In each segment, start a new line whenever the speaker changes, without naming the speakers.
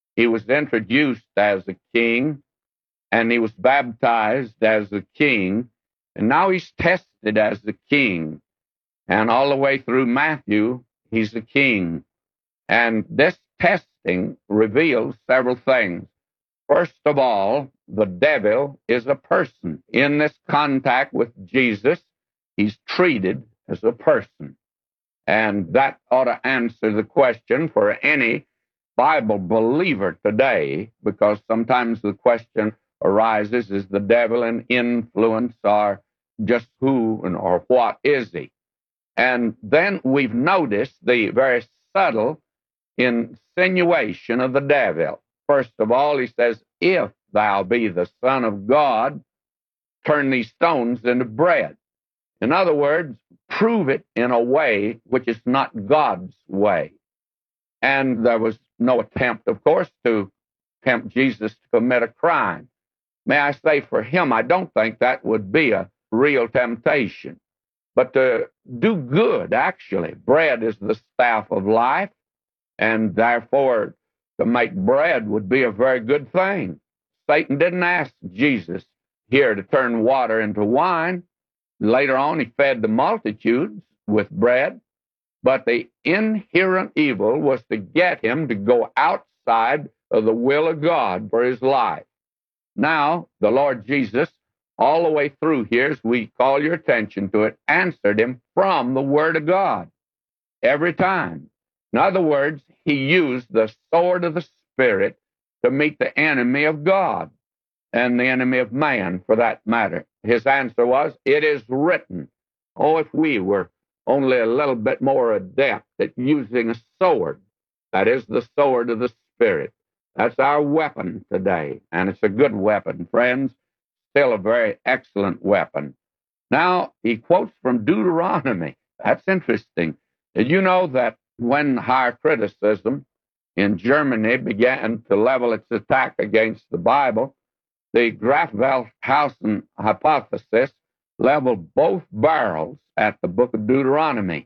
He was introduced as a king, and he was baptized as a king, and now he's tested as the king. And all the way through Matthew, he's a king. And this testing reveals several things. First of all, the devil is a person. In this contact with Jesus, he's treated as a person. And that ought to answer the question for any Bible believer today, because sometimes the question arises, is the devil an influence, or just who and or what is he? And then we've noticed the very subtle insinuation of the devil. First of all, he says, if thou be the Son of God, turn these stones into bread. In other words, prove it in a way which is not God's way. And there was no attempt, of course, to tempt Jesus to commit a crime. May I say, for him, I don't think that would be a real temptation. But to do good, actually. Bread is the staff of life, and therefore to make bread would be a very good thing. Satan didn't ask Jesus here to turn water into wine. Later on, he fed the multitudes with bread, but the inherent evil was to get him to go outside of the will of God for his life. Now, the Lord Jesus, all the way through here, as we call your attention to it, answered him from the Word of God every time. In other words, he used the sword of the Spirit to meet the enemy of God and the enemy of man, for that matter. His answer was, it is written. Oh, if we were only a little bit more adept at using a sword. That is the sword of the Spirit. That's our weapon today, and it's a good weapon, friends. Still a very excellent weapon. Now, he quotes from Deuteronomy. That's interesting. Did you know that when higher criticism in Germany began to level its attack against the Bible, the Graf-Walshausen hypothesis leveled both barrels at the book of Deuteronomy.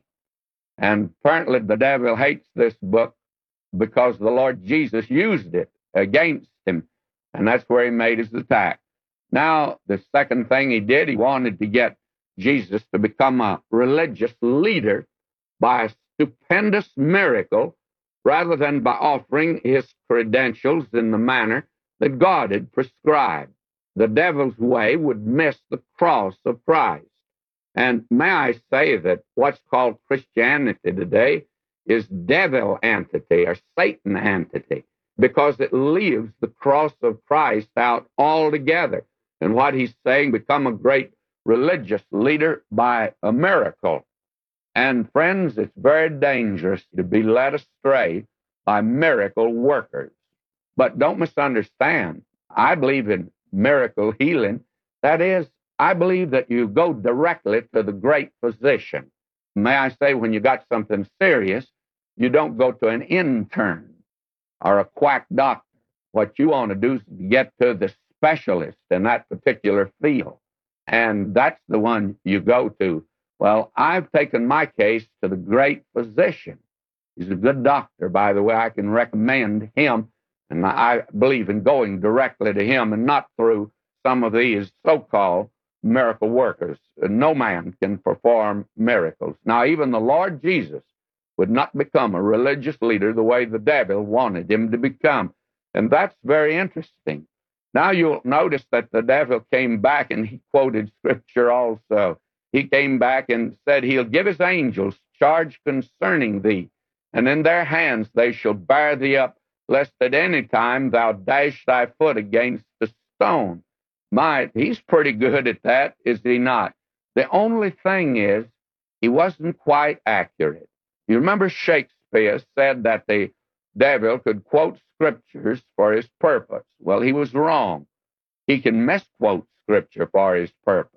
And apparently the devil hates this book because the Lord Jesus used it against him, and that's where he made his attack. Now, the second thing he did, he wanted to get Jesus to become a religious leader by a stupendous miracle rather than by offering his credentials in the manner that God had prescribed. The devil's way would miss the cross of Christ. And may I say that what's called Christianity today is devil entity or Satan entity, because it leaves the cross of Christ out altogether. And what he's saying, become a great religious leader by a miracle. And friends, it's very dangerous to be led astray by miracle workers. But don't misunderstand. I believe in miracle healing. That is, I believe that you go directly to the great physician. May I say, when you got something serious, you don't go to an intern or a quack doctor. What you want to do is get to the specialist in that particular field. And that's the one you go to. Well, I've taken my case to the great physician. He's a good doctor, by the way. I can recommend him. And I believe in going directly to him and not through some of these so-called miracle workers. No man can perform miracles. Now, even the Lord Jesus would not become a religious leader the way the devil wanted him to become. And that's very interesting. Now you'll notice that the devil came back and he quoted Scripture also. He came back and said, he'll give his angels charge concerning thee, and in their hands they shall bear thee up, lest at any time thou dash thy foot against a stone. He's pretty good at that, is he not? The only thing is, he wasn't quite accurate. You remember Shakespeare said that the devil could quote scriptures for his purpose. Well, he was wrong. He can misquote scripture for his purpose.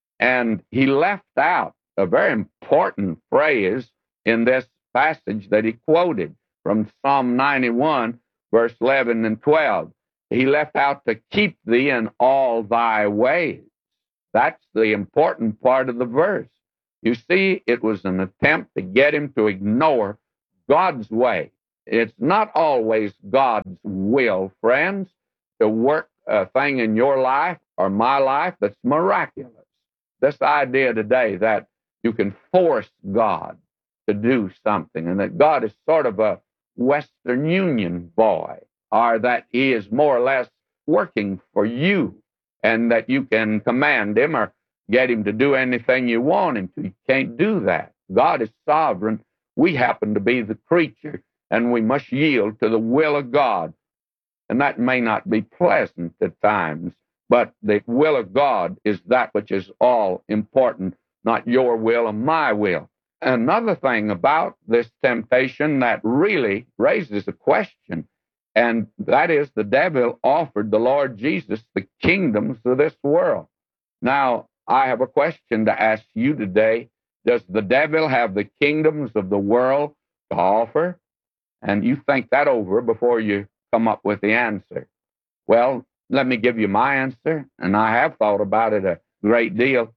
And he left out a very important phrase in this passage that he quoted from Psalm 91, verse 11 and 12. He left out to keep thee in all thy ways. That's the important part of the verse. You see, it was an attempt to get him to ignore God's way. It's not always God's will, friends, to work a thing in your life or my life that's miraculous. This idea today that you can force God to do something and that God is sort of a Western Union boy, or that he is more or less working for you and that you can command him or get him to do anything you want him to. You can't do that. God is sovereign. We happen to be the creature, and we must yield to the will of God. And that may not be pleasant at times, but the will of God is that which is all important, not your will and my will. Another thing about this temptation that really raises a question, and that is the devil offered the Lord Jesus the kingdoms of this world. Now, I have a question to ask you today. Does the devil have the kingdoms of the world to offer? And you think that over before you come up with the answer. Well, let me give you my answer, and I have thought about it a great deal.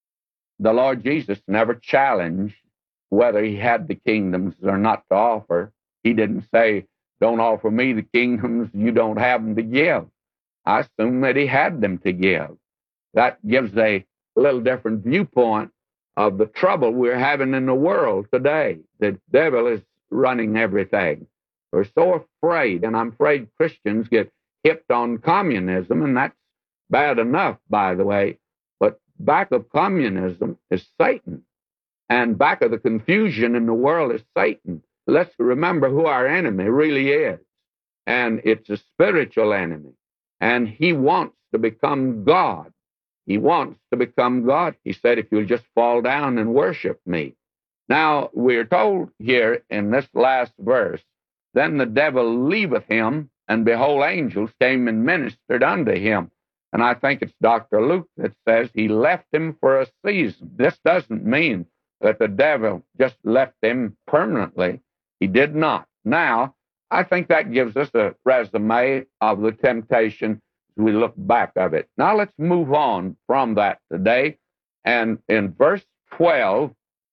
The Lord Jesus never challenged whether he had the kingdoms or not to offer. He didn't say, don't offer me the kingdoms, you don't have them to give. I assume that he had them to give. That gives a little different viewpoint of the trouble we're having in the world today. The devil is running everything. We're so afraid, and I'm afraid Christians get hipped on communism, and that's bad enough, by the way. But back of communism is Satan, and back of the confusion in the world is Satan. Let's remember who our enemy really is, and it's a spiritual enemy, and he wants to become God. He wants to become God. He said, if you'll just fall down and worship me. Now, we're told here in this last verse, then the devil leaveth him, and behold, angels came and ministered unto him. And I think it's Dr. Luke that says he left him for a season. This doesn't mean that the devil just left him permanently. He did not. Now, I think that gives us a resume of the temptation as we look back of it. Now, let's move on from that today. And in verse 12,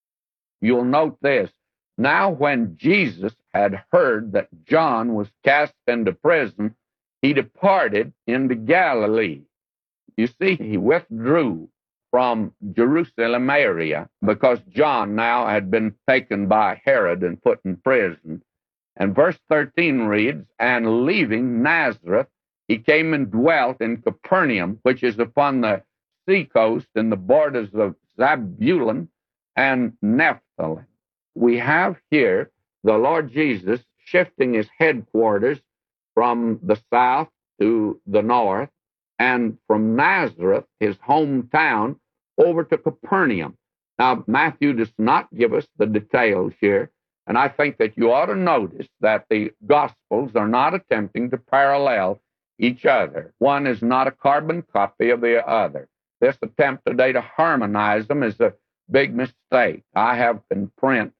you'll note this. Now, when Jesus had heard that John was cast into prison, he departed into Galilee. You see, he withdrew from Jerusalem area because John now had been taken by Herod and put in prison. And verse 13 reads, and leaving Nazareth, he came and dwelt in Capernaum, which is upon the seacoast in the borders of Zebulun and Naphtali. We have here the Lord Jesus shifting his headquarters from the south to the north, and from Nazareth, his hometown, over to Capernaum. Now, Matthew does not give us the details here, and I think that you ought to notice that the Gospels are not attempting to parallel each other. One is not a carbon copy of the other. This attempt today to harmonize them is a big mistake. I have in print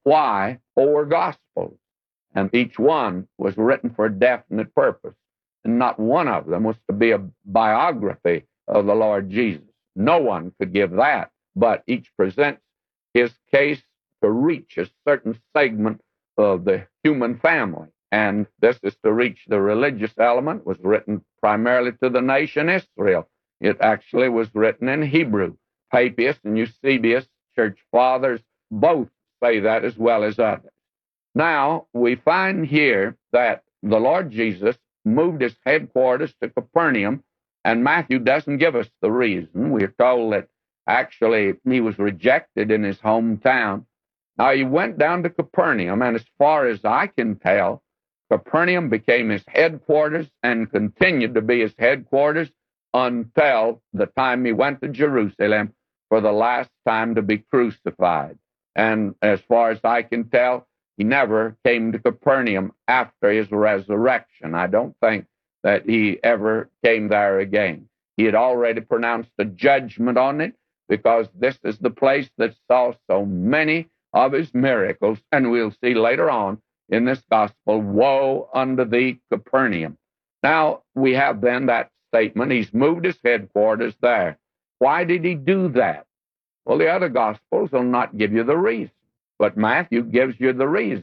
4 Gospels, and each one was written for a definite purpose, and not one of them was to be a biography of the Lord Jesus. No one could give that, but each presents his case to reach a certain segment of the human family, and this is to reach the religious element. Was written primarily to the nation Israel. It actually was written in Hebrew. Papias and Eusebius, church fathers, both say that as well as others. Now, we find here that the Lord Jesus moved his headquarters to Capernaum, and Matthew doesn't give us the reason. We're told that actually he was rejected in his hometown. Now, he went down to Capernaum, and as far as I can tell, Capernaum became his headquarters and continued to be his headquarters until the time he went to Jerusalem for the last time to be crucified. And as far as I can tell, he never came to Capernaum after his resurrection. I don't think that he ever came there again. He had already pronounced a judgment on it because this is the place that saw so many of his miracles. And we'll see later on in this gospel, woe unto thee, Capernaum. Now, we have then that statement. He's moved his headquarters there. Why did he do that? Well, the other Gospels will not give you the reason, but Matthew gives you the reason.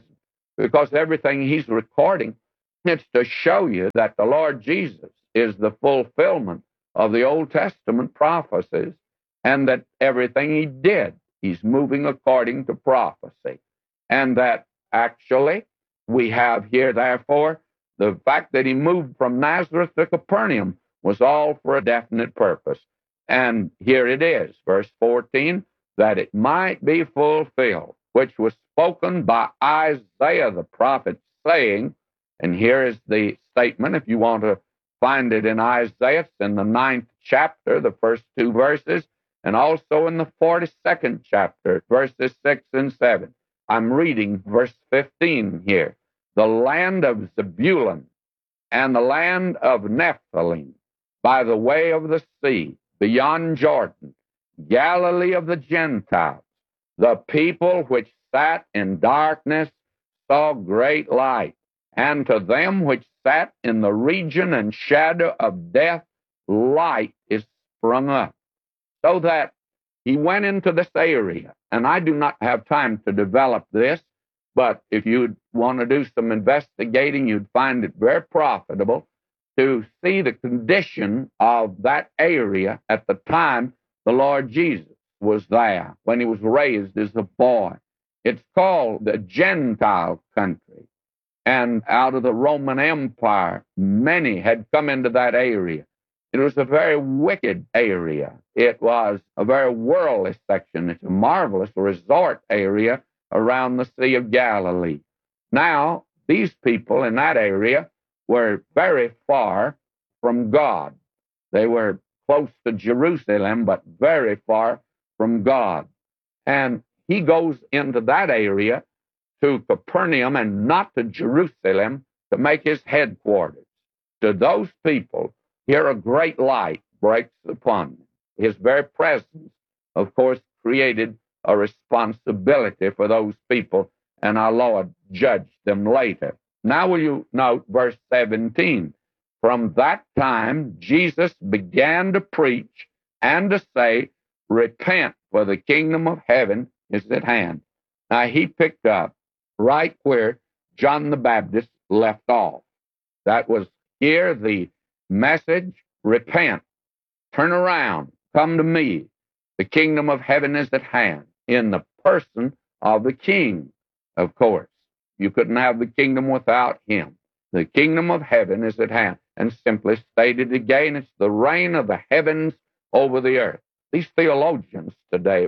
because everything he's recording, it's to show you that the Lord Jesus is the fulfillment of the Old Testament prophecies, and that everything he did, he's moving according to prophecy. And that actually we have here, therefore, the fact that he moved from Nazareth to Capernaum was all for a definite purpose. And here it is, verse 14, that it might be fulfilled, which was spoken by Isaiah the prophet, saying, and here is the statement, if you want to find it in Isaiah, it's in the 9th chapter, the first 2 verses, and also in the 42nd chapter, verses 6 and 7. I'm reading verse 15 here. The land of Zebulun and the land of Nephthalim, by the way of the sea, beyond Jordan, Galilee of the Gentiles, the people which sat in darkness saw great light, and to them which sat in the region and shadow of death, light is sprung up. So that he went into this area, and I do not have time to develop this, but if you'd want to do some investigating, you'd find it very profitable to see the condition of that area at the time the Lord Jesus was there, when he was raised as a boy. It's called the Gentile country. And out of the Roman Empire, many had come into that area. It was a very wicked area. It was a very worldly section. It's a marvelous resort area around the Sea of Galilee. Now, these people in that area were very far from God. They were close to Jerusalem, but very far from God. And he goes into that area to Capernaum and not to Jerusalem to make his headquarters. To those people, here a great light breaks upon them. His very presence, of course, created a responsibility for those people, and our Lord judged them later. Now will you note verse 17. From that time, Jesus began to preach and to say, repent, for the kingdom of heaven is at hand. Now, he picked up right where John the Baptist left off. That was here the message, repent, turn around, come to me. The kingdom of heaven is at hand, in the person of the king, of course. You couldn't have the kingdom without him. The kingdom of heaven is at hand. And simply stated again, it's the reign of the heavens over the earth. These theologians today,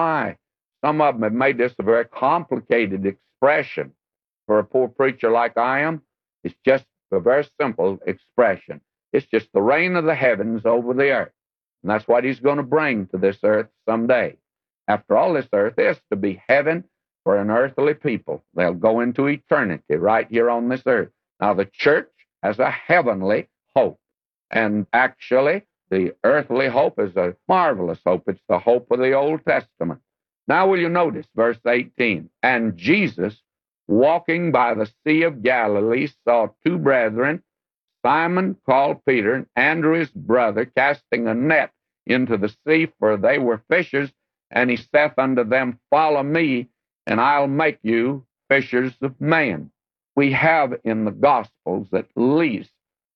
some of them have made this a very complicated expression. For a poor preacher like I am, it's just a very simple expression. It's just the reign of the heavens over the earth. And that's what he's going to bring to this earth someday. After all, this earth is to be heaven for an earthly people. They'll go into eternity right here on this earth. Now, the church has a heavenly hope. And actually, the earthly hope is a marvelous hope. It's the hope of the Old Testament. Now will you notice verse 18? And Jesus, walking by the Sea of Galilee, saw 2 brethren, Simon called Peter, and Andrew his brother, casting a net into the sea, for they were fishers. And he saith unto them, follow me, and I'll make you fishers of men. We have in the Gospels at least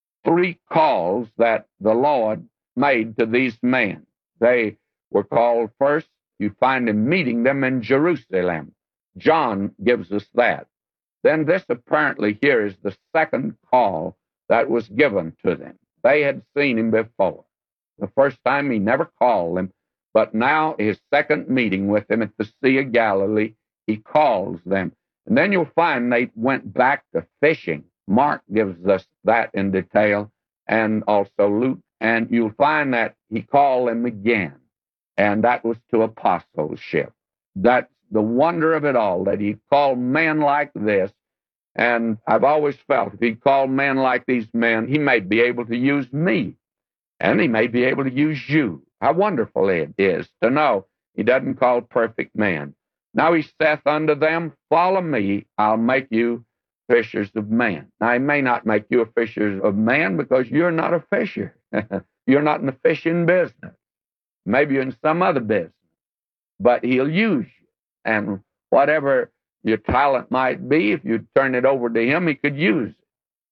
3 calls that the Lord made to these men. They were called first. You find him meeting them in Jerusalem. John gives us that. Then this apparently here is the second call that was given to them. They had seen him before. The first time he never called them, but now his second meeting with them at the Sea of Galilee, he calls them. And then you'll find they went back to fishing. Mark gives us that in detail, and also Luke. And you'll find that he called them again. And that was to apostleship. That's the wonder of it all, that he called men like this. And I've always felt if he called men like these men, he may be able to use me. And he may be able to use you. How wonderful it is to know he doesn't call perfect men. Now he saith unto them, follow me, I'll make you fishers of men. Now he may not make you a fisher of man because you're not a fisher. You're not in the fishing business. Maybe you're in some other business. But he'll use you. And whatever your talent might be, if you turn it over to him, he could use it.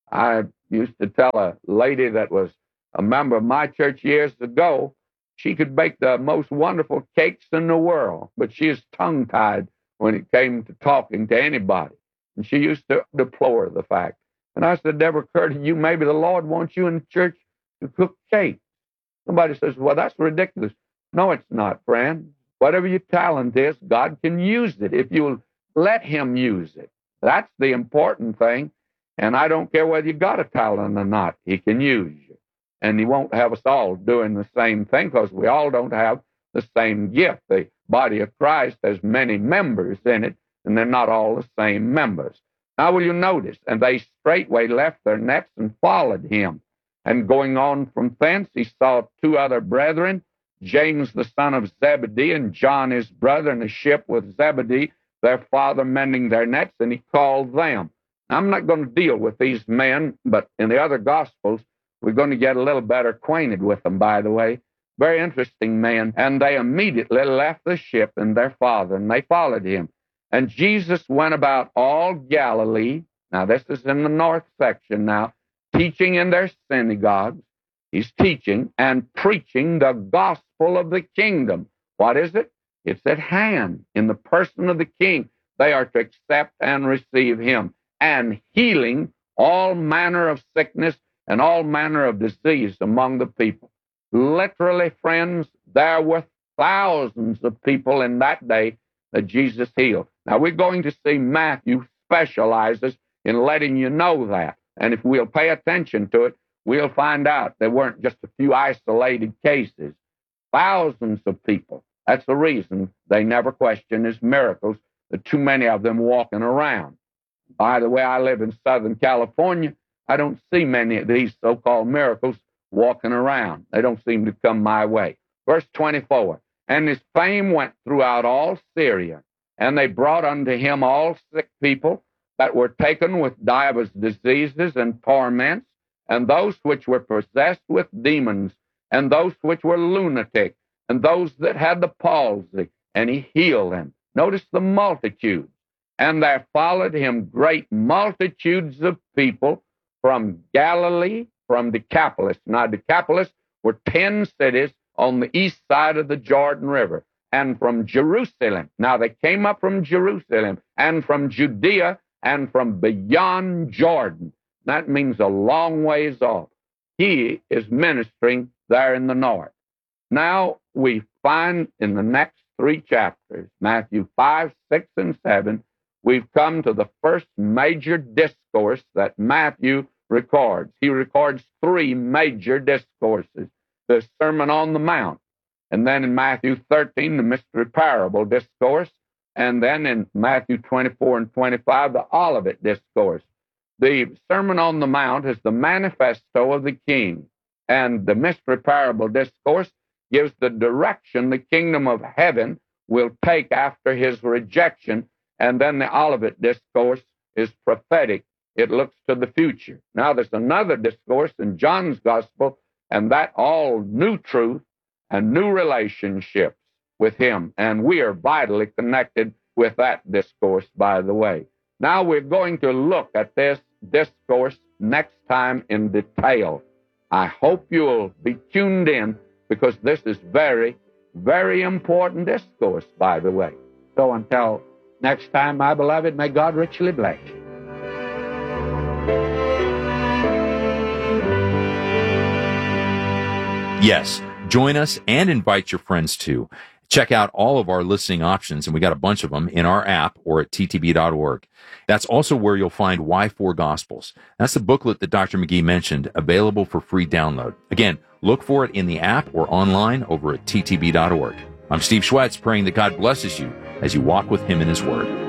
I used to tell a lady that was a member of my church years ago, she could bake the most wonderful cakes in the world, but she is tongue-tied when it came to talking to anybody. And she used to deplore the fact. And I said, never occurred to you, maybe the Lord wants you in the church to cook cake. Somebody says, well, that's ridiculous. No, it's not, friend. Whatever your talent is, God can use it if you'll let him use it. That's the important thing. And I don't care whether you got a talent or not. He can use you. And he won't have us all doing the same thing because we all don't have the same gift. The body of Christ has many members in it, and they're not all the same members. Now will you notice, and they straightway left their nets and followed him. And going on from thence, he saw two other brethren, James the son of Zebedee and John his brother, in a ship with Zebedee, their father, mending their nets, and he called them. Now, I'm not going to deal with these men, but in the other Gospels, we're going to get a little better acquainted with them, by the way. Very interesting men. And they immediately left the ship and their father, and they followed him. And Jesus went about all Galilee. Now, this is in the north section now, teaching in their synagogues. He's teaching and preaching the gospel of the kingdom. What is it? It's at hand in the person of the king. They are to accept and receive him, and healing all manner of sickness and all manner of disease among the people. Literally, friends, there were thousands of people in that day that Jesus healed. Now, we're going to see Matthew specializes in letting you know that. And if we'll pay attention to it, we'll find out there weren't just a few isolated cases. Thousands of people. That's the reason they never question his miracles. There are too many of them walking around. By the way, I live in Southern California. I don't see many of these so-called miracles walking around. They don't seem to come my way. Verse 24, and his fame went throughout all Syria, and they brought unto him all sick people that were taken with divers diseases and torments, and those which were possessed with demons, and those which were lunatic, and those that had the palsy, and he healed them. Notice the multitudes. And there followed him great multitudes of people from Galilee, from Decapolis. Now, Decapolis were 10 cities on the east side of the Jordan River, and from Jerusalem. Now, they came up from Jerusalem, and from Judea, and from beyond Jordan. That means a long ways off. He is ministering there in the north. Now, we find in the next 3 chapters, Matthew 5, 6, and 7, we've come to the first major discourse that Matthew records. He records 3 major discourses. The Sermon on the Mount, and then in Matthew 13, the mystery parable discourse, and then in Matthew 24 and 25, the Olivet discourse. The Sermon on the Mount is the manifesto of the king, and the mystery parable discourse gives the direction the kingdom of heaven will take after his rejection. And then the Olivet discourse is prophetic. It looks to the future. Now, there's another discourse in John's gospel, and that all new truth and new relationships with him. And we are vitally connected with that discourse, by the way. Now, we're going to look at this discourse next time in detail. I hope you'll be tuned in, because this is very, very important discourse, by the way. So until next time, my beloved, may God richly bless you.
Yes, join us and invite your friends too. Check out all of our listening options, and we got a bunch of them in our app or at ttb.org. That's also where you'll find Why 4 Gospels. That's the booklet that Dr. McGee mentioned, available for free download. Again, look for it in the app or online over at ttb.org. I'm Steve Schwetz, praying that God blesses you as you walk with him in his word.